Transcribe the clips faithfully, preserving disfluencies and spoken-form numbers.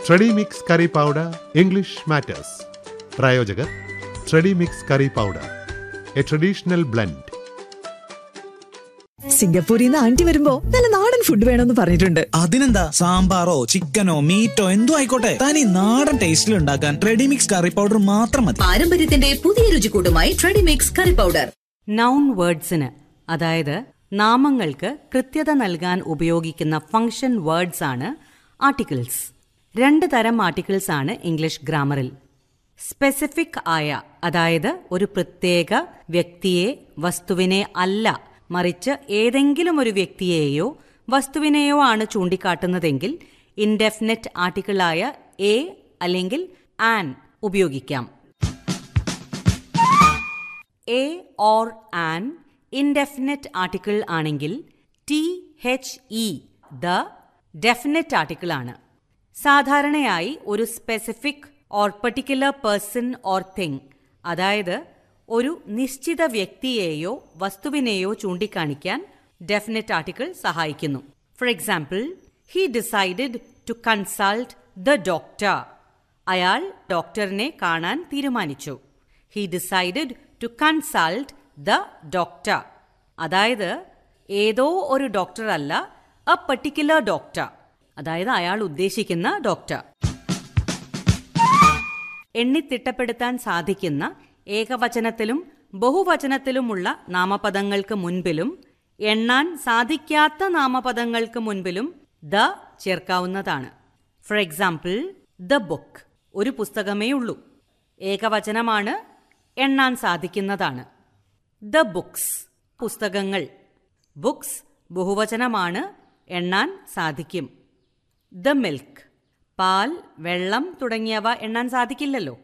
ട്രെഡി mix curry powder English matters. പ്രായോജകർ ട്രെഡി mix curry powder, A traditional blend. സിംഗപ്പൂരിൽ നിന്ന് anti വരുമ്പോ നല്ല നാടൻ ഫുഡ് വേണമെന്ന് പറഞ്ഞിട്ടുണ്ട്. അതിനെന്താ, സാമ്പാറോ ചിക്കനോ മീറ്റോ എന്തോ ആയിക്കോട്ടെ, തനി നാടൻ ടേസ്റ്റിൽ ഉണ്ടാക്കാൻ ട്രെഡി മിക്സ് കറി പൗഡർ മാത്രം മതി. പാരമ്പര്യത്തിന്റെ പുതിയ രുചിക്കൂട്ടുമായി ട്രെഡി മിക്സ് കറി പൗഡർ. നൗൺ വേർഡ്സിന്, അതായത് നാമങ്ങൾക്ക് കൃത്യത നൽകാൻ ഉപയോഗിക്കുന്ന ഫംഗ്ഷൻ വേർഡ്സ് ആണ് ആർട്ടിക്കിൾസ്. രണ്ട് തരം ആർട്ടിക്കിൾസ് ആണ് ഇംഗ്ലീഷ് ഗ്രാമറിൽ. സ്പെസിഫിക് ആയ, അതായത് ഒരു പ്രത്യേക വ്യക്തിയെ, വസ്തുവിനെ അല്ല, മറിച്ച് ഏതെങ്കിലും ഒരു വ്യക്തിയെയോ വസ്തുവിനെയോ ആണ് ചൂണ്ടിക്കാട്ടുന്നതെങ്കിൽ ഇൻഡെഫിനിറ്റ് ആർട്ടിക്കിളായ എ അല്ലെങ്കിൽ ആൻ ഉപയോഗിക്കാം. A or an indefinite article ആണെങ്കിൽ T H E the definite article ആണ്. സാധാരണയായി ഒരു specific or particular person or thing, അതായത് ഒരു നിശ്ചിത വ്യക്തിയെയോ വസ്തുവിനെയോ ചൂണ്ടിക്കാണിക്കാൻ ഡെഫിനിറ്റ് ആർട്ടിക്കിൾ സഹായിക്കുന്നു. For example, he decided to consult the doctor. അയാൾ ഡോക്ടറിനെ കാണാൻ തീരുമാനിച്ചു. He decided to consult the doctor, അതായത് ഏതോ ഒരു ഡോക്ടർ അല്ല, എ പെർട്ടിക്കുലർ ഡോക്ടർ, അതായത് അയാൾ ഉദ്ദേശിക്കുന്ന ഡോക്ടർ. എണ്ണിത്തിട്ടപ്പെടുത്താൻ സാധിക്കുന്ന ഏകവചനത്തിലും ബഹുവചനത്തിലുമുള്ള നാമപദങ്ങൾക്ക് മുൻപിലും എണ്ണാൻ സാധിക്കാത്ത നാമപദങ്ങൾക്ക് മുൻപിലും ദ ചേർക്കാവുന്നതാണ്. ഫോർ എക്സാമ്പിൾ, ദ ബുക്ക്, ഒരു പുസ്തകമേ ഉള്ളൂ, ഏകവചനമാണ്, എണ്ണാൻ സാധിക്കുന്നതാണ്. ദ ബുക്സ്, പുസ്തകങ്ങൾ. ബുക്സ് ബഹുവചനമാണ്, എണ്ണാൻ സാധിക്കും. ദ മിൽക്ക്, പാൽ, വെള്ളം തുടങ്ങിയവ എണ്ണാൻ സാധിക്കില്ലല്ലോ.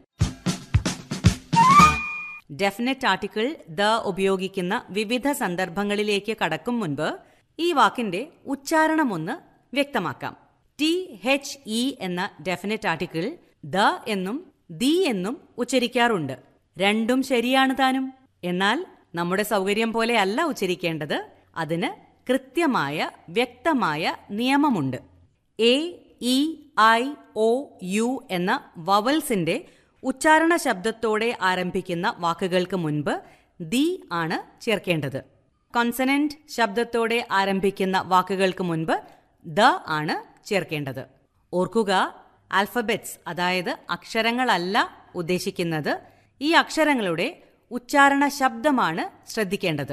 ഡെഫിനിറ്റ് ആർട്ടിക്കിൾ ദ ഉപയോഗിക്കുന്ന വിവിധ സന്ദർഭങ്ങളിലേക്ക് കടക്കും മുൻപ് ഈ വാക്കിന്റെ ഉച്ചാരണമൊന്ന് വ്യക്തമാക്കാം. ടി എച്ച് ഇ എന്ന ഡെഫിനിറ്റ് ആർട്ടിക്കിൾ ദ എന്നും ദി എന്നും ഉച്ചരിക്കാറുണ്ട്. രണ്ടും ശരിയാണ് താനും. എന്നാൽ നമ്മുടെ സൗകര്യം പോലെ അല്ല ഉച്ചരിക്കേണ്ടത്. അതിന് കൃത്യമായ വ്യക്തമായ നിയമമുണ്ട്. A, E, I, O, U എന്ന വവൽസിന്റെ ഉച്ചാരണ ശബ്ദത്തോടെ ആരംഭിക്കുന്ന വാക്കുകൾക്ക് മുൻപ് ദി ആണ് ചേർക്കേണ്ടത്. കോൺസണന്റ് ശബ്ദത്തോടെ ആരംഭിക്കുന്ന വാക്കുകൾക്ക് മുൻപ് ദ ആണ് ചേർക്കേണ്ടത്. ഓർക്കുക, ആൽഫബറ്റ്സ്, അതായത് അക്ഷരങ്ങളല്ല ഉദ്ദേശിക്കുന്നത്. ഈ അക്ഷരങ്ങളുടെ ഉച്ചാരണ ശബ്ദമാണ് ശ്രദ്ധിക്കേണ്ടത്.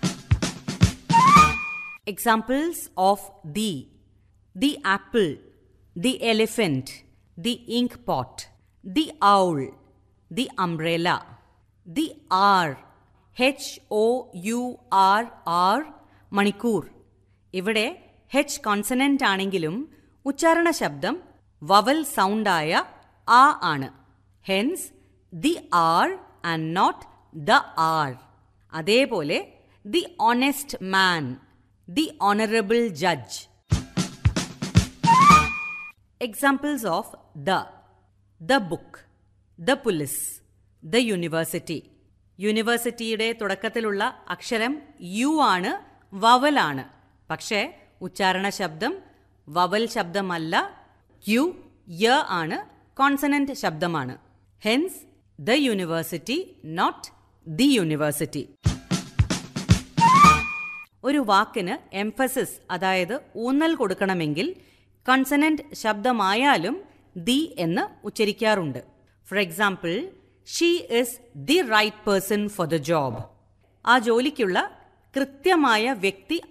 Examples of the: the apple, the elephant, the ink pot, the owl, the umbrella, the R, H O you are R, മണിക്കൂർ. ഇവിടെ ഹെച്ച് കോൺസണന്റ് ആണെങ്കിലും ഉച്ചാരണ ശബ്ദം വവൽ സൗണ്ടായ ആ ആണ്. Hence the R and not the R. അതേപോലെ the honest man, the honourable judge. Examples of the: the book, the police, the university. യൂണിവേഴ്സിറ്റിയുടെ തുടക്കത്തിലുള്ള അക്ഷരം യു ആണ്, വവലാണ്. പക്ഷേ ഉച്ചാരണ ശബ്ദം വവൽ ശബ്ദമല്ല, യു, യ ആണ്, കോൺസണന്റ് ശബ്ദമാണ്. Hence the university, not the university. ഒരു വാക്കിന് എംഫസിസ്, അതായത് ഊന്നൽ കൊടുക്കണമെങ്കിൽ കോൺസണന്റ് ശബ്ദമായാലും ദി എന്ന് ഉച്ചരിക്കാറുണ്ട്. For example, she is the right person for the job. ആ ജോലിക്കുള്ള കൃത്യമായ വ്യക്തി